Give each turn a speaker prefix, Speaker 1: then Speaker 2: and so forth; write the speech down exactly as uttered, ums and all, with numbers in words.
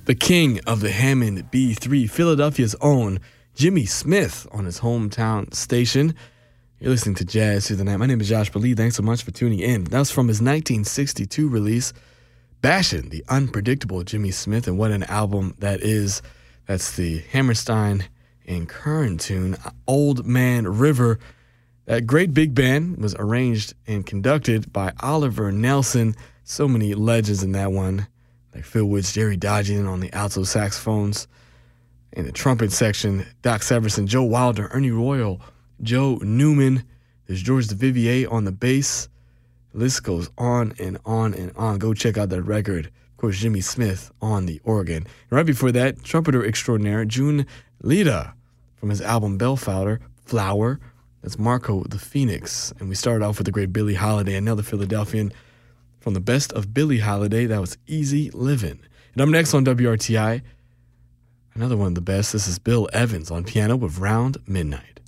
Speaker 1: The king of the Hammond B three, Philadelphia's own Jimmy Smith on his hometown station. You're listening to Jazz Through the Night. My name is Josh Bali. Thanks so much for tuning in. That was from his nineteen sixty-two release, Bashin', the Unpredictable Jimmy Smith, and what an album that is. That's the Hammerstein and Kern tune, Old Man River. That great big band was arranged and conducted by Oliver Nelson. So many legends in that one, like Phil Woods, Jerry Dodgian on the alto saxophones. In the trumpet section, Doc Severinsen, Joe Wilder, Ernie Royal, Joe Newman. There's George DeVivier on the bass. The list goes on and on and on. Go check out that record. Of course, Jimmy Smith on the organ. And right before that, trumpeter extraordinaire June Lida from his album Bellflower, Flower. That's Marco the Phoenix. And we started off with the great Billie Holiday, another Philadelphian from the best of Billie Holiday. That was Easy Livin'. And up next on W R T I, another one of the best. This is Bill Evans on piano with Round Midnight.